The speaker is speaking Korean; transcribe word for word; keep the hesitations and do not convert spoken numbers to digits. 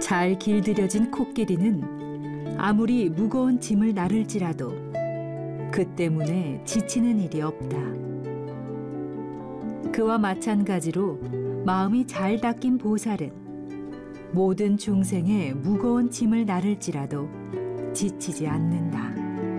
잘 길들여진 코끼리는 아무리 무거운 짐을 나를지라도 그 때문에 지치는 일이 없다. 그와 마찬가지로 마음이 잘 닦인 보살은 모든 중생의 무거운 짐을 나를지라도 지치지 않는다.